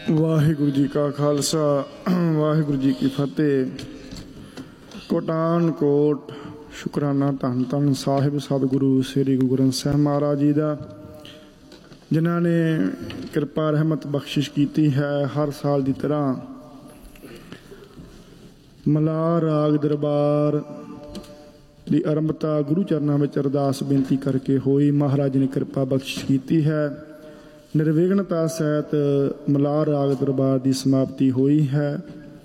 ਵਾਹਿਗੁਰੂ ਜੀ ਕਾ ਖਾਲਸਾ ਵਾਹਿਗੁਰੂ ਜੀ ਕੀ ਫਤਿਹ। ਕੋਟਾਨ ਕੋਟ ਸ਼ੁਕਰਾਨਾ ਧੰਨ ਧੰਨ ਸਾਹਿਬ ਸਤਿਗੁਰੂ ਸ੍ਰੀ ਗੁਰੂ ਗ੍ਰੰਥ ਸਾਹਿਬ ਮਹਾਰਾਜ ਜੀ ਦਾ, ਜਿਨ੍ਹਾਂ ਨੇ ਕਿਰਪਾ ਰਹਿਮਤ ਬਖਸ਼ਿਸ਼ ਕੀਤੀ ਹੈ। ਹਰ ਸਾਲ ਦੀ ਤਰ੍ਹਾਂ ਮਲਾਰ ਰਾਗ ਦਰਬਾਰ ਦੀ ਆਰੰਭਤਾ ਗੁਰੂ ਚਰਨਾਂ ਵਿੱਚ ਅਰਦਾਸ ਬੇਨਤੀ ਕਰਕੇ ਹੋਈ। ਮਹਾਰਾਜ ਨੇ ਕਿਰਪਾ ਬਖਸ਼ਿਸ਼ ਕੀਤੀ ਹੈ। ਨਿਰਵਿਘਨਤਾ ਸਹਿਤ ਮਲਾਰ ਰਾਗ ਦਰਬਾਰ ਦੀ ਸਮਾਪਤੀ ਹੋਈ ਹੈ।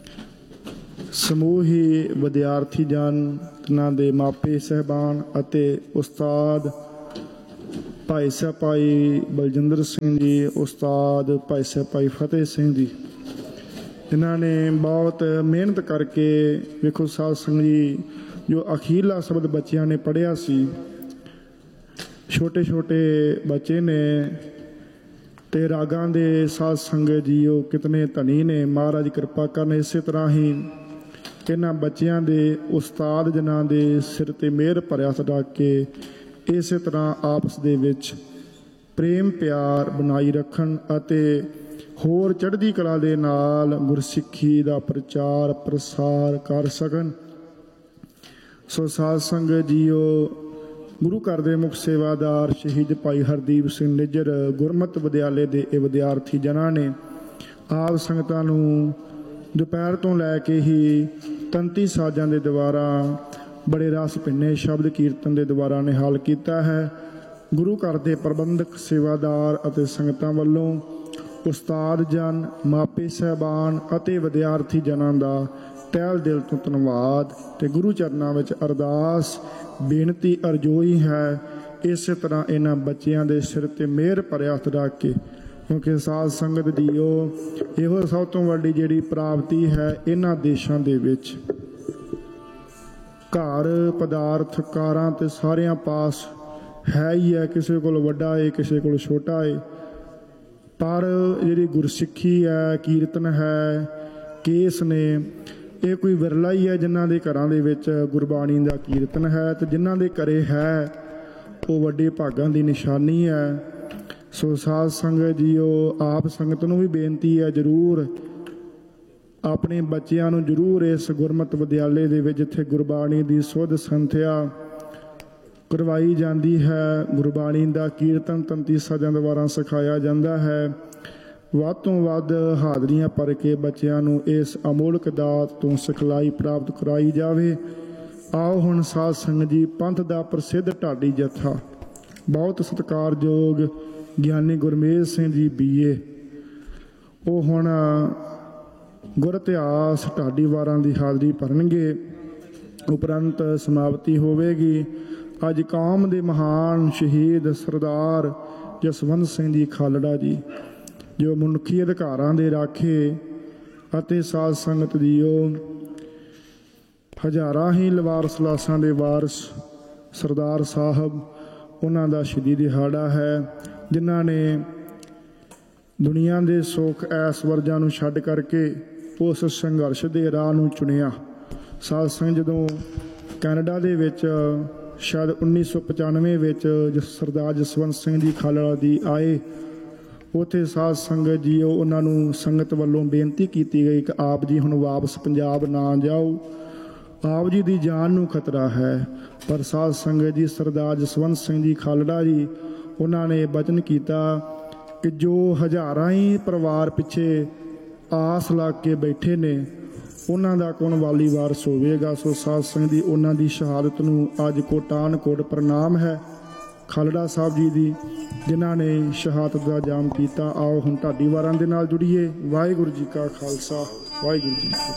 ਸਮੂਹੀ ਵਿਦਿਆਰਥੀ ਜਨਾਂ ਦੇ ਮਾਪੇ ਸਹਿਬਾਨ ਅਤੇ ਉਸਤਾਦ ਭਾਈ ਸਾਹਿਬ ਭਾਈ ਬਲਜਿੰਦਰ ਸਿੰਘ ਜੀ, ਉਸਤਾਦ ਭਾਈ ਸਾਹਿਬ ਭਾਈ ਫਤਿਹ ਸਿੰਘ ਜੀ, ਜਿਨ੍ਹਾਂ ਨੇ ਬਹੁਤ ਮਿਹਨਤ ਕਰਕੇ ਵੇਖੋ ਸਾਧ ਸੰਗਤ ਜੀ, ਜੋ ਅਖੀਰਲਾ ਸ਼ਬਦ ਬੱਚਿਆਂ ਨੇ ਪੜ੍ਹਿਆ ਸੀ, ਛੋਟੇ ਛੋਟੇ ਬੱਚੇ ਨੇ ਤੇ ਰਾਗਾਂ ਦੇ ਸਾਧ ਸੰਗਤ ਜੀ ਉਹ ਕਿਤਨੇ ਧਨੀ ਨੇ। ਮਹਾਰਾਜ ਕਿਰਪਾ ਕਰਨ ਇਸੇ ਤਰ੍ਹਾਂ ਹੀ ਇਹਨਾਂ ਬੱਚਿਆਂ ਦੇ ਉਸਤਾਦ ਜਨਾਂ ਦੇ ਸਿਰ ਤੇ ਮਿਹਰ ਭਰਿਆ ਹੱਥ ਰੱਖ ਕੇ ਇਸੇ ਤਰ੍ਹਾਂ ਆਪਸ ਦੇ ਵਿੱਚ ਪ੍ਰੇਮ ਪਿਆਰ ਬਣਾਈ ਰੱਖਣ ਅਤੇ ਹੋਰ ਚੜ੍ਹਦੀ ਕਲਾ ਦੇ ਨਾਲ ਗੁਰਸਿੱਖੀ ਦਾ ਪ੍ਰਚਾਰ ਪ੍ਰਸਾਰ ਕਰ ਸਕਣ। ਸੋ ਸਾਧ ਸੰਗਤ ਜੀਓ, ਗੁਰੂ ਘਰ ਦੇ ਮੁੱਖ ਸੇਵਾਦਾਰ ਸ਼ਹੀਦ ਭਾਈ ਹਰਦੀਪ ਸਿੰਘ ਨਿੱਜਰ ਗੁਰਮਤਿ ਵਿਦਿਆਲੇ ਦੇ ਇਹ ਵਿਦਿਆਰਥੀ ਜਨਾਂ ਨੇ ਆਪ ਸੰਗਤਾਂ ਨੂੰ ਦੁਪਹਿਰ ਤੋਂ ਲੈ ਕੇ ਹੀ ਤੰਤੀ ਸਾਜ਼ਾਂ ਦੇ ਦੁਆਰਾ ਬੜੇ ਰਸ ਭਿੰਨੇ ਸ਼ਬਦ ਕੀਰਤਨ ਦੇ ਦੁਆਰਾ ਨਿਹਾਲ ਕੀਤਾ ਹੈ। ਗੁਰੂ ਘਰ ਦੇ ਪ੍ਰਬੰਧਕ ਸੇਵਾਦਾਰ ਅਤੇ ਸੰਗਤਾਂ ਵੱਲੋਂ ਉਸਤਾਦ ਜਨ, ਮਾਪੇ ਸਹਿਬਾਨ ਅਤੇ ਵਿਦਿਆਰਥੀ ਜਨਾਂ ਦਾ ਤਹਿ ਦਿਲ ਤੋਂ ਧੰਨਵਾਦ ਤੇ ਗੁਰੂ ਚਰਨਾਂ ਵਿੱਚ ਅਰਦਾਸ ਬੇਨਤੀ ਅਰਜ਼ੋਈ ਹੈ। ਇਸੇ ਤਰ੍ਹਾਂ ਇਹਨਾਂ ਬੱਚਿਆਂ ਦੇ ਸਿਰ ਤੇ ਮਿਹਰ ਭਰਿਆ ਹੱਥ ਰੱਖ ਕੇ, ਕਿਉਂਕਿ ਸਾਧ ਸੰਗਤ ਦੀ ਇਹੋ ਸਭ ਤੋਂ ਵੱਡੀ ਜਿਹੜੀ ਪ੍ਰਾਪਤੀ ਹੈ ਇਹਨਾਂ ਦੇਸ਼ਾਂ ਦੇ ਵਿੱਚ। ਘਰ ਪਦਾਰਥ ਕਾਰਾਂ ਤੇ ਸਾਰਿਆਂ ਪਾਸ ਹੈ ਹੀ ਹੈ, ਕਿਸੇ ਕੋਲ ਵੱਡਾ ਹੈ ਕਿਸੇ ਕੋਲ ਛੋਟਾ ਹੈ, ਪਰ ਜਿਹੜੀ ਗੁਰਸਿੱਖੀ ਹੈ, ਕੀਰਤਨ ਹੈ, ਕੇਸ ਨੇ, ਇਹ ਕੋਈ ਵਿਰਲਾ ਹੀ ਹੈ ਜਿਨ੍ਹਾਂ ਦੇ ਘਰਾਂ ਦੇ ਵਿੱਚ ਗੁਰਬਾਣੀ ਦਾ ਕੀਰਤਨ ਹੈ, ਤੇ ਜਿਨ੍ਹਾਂ ਦੇ ਘਰੇ ਹੈ ਉਹ ਵੱਡੇ ਭਾਗਾਂ ਦੀ ਨਿਸ਼ਾਨੀ ਹੈ। ਸੋ ਸਾਧ ਸੰਗਤ ਜੀਓ, ਆਪ ਸੰਗਤ ਨੂੰ ਵੀ ਬੇਨਤੀ ਹੈ, ਜ਼ਰੂਰ ਆਪਣੇ ਬੱਚਿਆਂ ਨੂੰ ਜ਼ਰੂਰ ਇਸ ਗੁਰਮਤਿ ਵਿਦਿਆਲੇ ਦੇ ਵਿੱਚ, ਜਿੱਥੇ ਗੁਰਬਾਣੀ ਦੀ ਸੁੱਧ ਸੰਥਿਆ ਕਰਵਾਈ ਜਾਂਦੀ ਹੈ, ਗੁਰਬਾਣੀ ਦਾ ਕੀਰਤਨ ਤੰਤੀ ਸਾਜ਼ਾਂ ਦੁਆਰਾ ਸਿਖਾਇਆ ਜਾਂਦਾ ਹੈ, ਵੱਧ ਤੋਂ ਵੱਧ ਹਾਜ਼ਰੀਆਂ ਭਰ ਕੇ ਬੱਚਿਆਂ ਨੂੰ ਇਸ ਅਮੋਲਕ ਦਾਤ ਤੋਂ ਸਿਖਲਾਈ ਪ੍ਰਾਪਤ ਕਰਾਈ ਜਾਵੇ। ਆਓ ਹੁਣ ਸਾਧ ਸੰਗਤ ਜੀ, ਪੰਥ ਦਾ ਪ੍ਰਸਿੱਧ ਢਾਡੀ ਜਥਾ ਬਹੁਤ ਸਤਿਕਾਰਯੋਗ ਗਿਆਨੀ ਗੁਰਮੇਜ ਸਿੰਘ ਜੀ BA, ਉਹ ਹੁਣ ਗੁਰ ਇਤਿਹਾਸ ਢਾਡੀ ਵਾਰਾਂ ਦੀ ਹਾਜ਼ਰੀ ਭਰਨਗੇ। ਉਪਰੰਤ ਸਮਾਪਤੀ ਹੋਵੇਗੀ। ਅੱਜ ਕੌਮ ਦੇ ਮਹਾਨ ਸ਼ਹੀਦ ਸਰਦਾਰ ਜਸਵੰਤ ਸਿੰਘ ਜੀ ਖਾਲੜਾ ਜੀ, ਜੋ ਮਨੁੱਖੀ ਅਧਿਕਾਰਾਂ ਦੇ ਰਾਖੇ ਅਤੇ ਸਾਧ ਸੰਗਤ ਜੀਓ ਹਜ਼ਾਰਾਂ ਹੀ ਲਵਾਰਸ ਲਾਸਾਂ ਦੇ ਵਾਰਸ ਸਰਦਾਰ ਸਾਹਿਬ, ਉਹਨਾਂ ਦਾ ਸ਼ਹੀਦੀ ਦਿਹਾੜਾ ਹੈ, ਜਿਨ੍ਹਾਂ ਨੇ ਦੁਨੀਆ ਦੇ ਸੁੱਖ ਐਸ਼ਵਰਜਾਂ ਨੂੰ ਛੱਡ ਕਰਕੇ ਉਸ ਸੰਘਰਸ਼ ਦੇ ਰਾਹ ਨੂੰ ਚੁਣਿਆ। ਸਾਧ ਸੰਗਤ ਜਦੋਂ ਕੈਨੇਡਾ ਦੇ ਵਿੱਚ ਸ਼ਾਇਦ 1995 ਵਿੱਚ ਸਰਦਾਰ ਜਸਵੰਤ ਸਿੰਘ ਜੀ ਖਾਲੜਾ ਜੀ ਆਏ, ਉੱਥੇ ਸਾਧ ਸੰਗਤ ਜੀ ਉਹਨਾਂ ਨੂੰ ਸੰਗਤ ਵੱਲੋਂ ਬੇਨਤੀ ਕੀਤੀ ਗਈ ਕਿ ਆਪ ਜੀ ਹੁਣ ਵਾਪਸ ਪੰਜਾਬ ਨਾ ਜਾਓ, ਆਪ ਜੀ ਦੀ ਜਾਨ ਨੂੰ ਖਤਰਾ ਹੈ। ਪਰ ਸਾਧ ਸੰਗਤ ਜੀ ਸਰਦਾਰ ਜਸਵੰਤ ਸਿੰਘ ਜੀ ਖਾਲੜਾ ਜੀ, ਉਹਨਾਂ ਨੇ ਬਚਨ ਕੀਤਾ ਕਿ ਜੋ ਹਜ਼ਾਰਾਂ ਹੀ ਪਰਿਵਾਰ ਪਿੱਛੇ ਆਸ ਲਾ ਕੇ ਬੈਠੇ ਨੇ, ਉਹਨਾਂ ਦਾ ਕੌਣ ਵਾਲੀ ਵਾਰਸ ਹੋਵੇਗਾ। ਸੋ ਸਾਧ ਸੰਗਤ ਦੀ ਉਹਨਾਂ ਦੀ ਸ਼ਹਾਦਤ ਨੂੰ ਅੱਜ ਕੋਟਾਨ ਕੋਟ ਪ੍ਰਣਾਮ ਹੈ ਖਾਲੜਾ ਸਾਹਿਬ ਜੀ ਦੀ, ਜਿਨ੍ਹਾਂ ਨੇ ਸ਼ਹਾਦਤ ਦਾ ਜਾਮ ਕੀਤਾ। ਆਓ ਹੁਣ ਢਾਡੀ ਵਾਰਾਂ ਦੇ ਨਾਲ ਜੁੜੀਏ। ਵਾਹਿਗੁਰੂ ਜੀ ਕਾ ਖਾਲਸਾ, ਵਾਹਿਗੁਰੂ ਜੀ ਕੀ ਫਤਿਹ।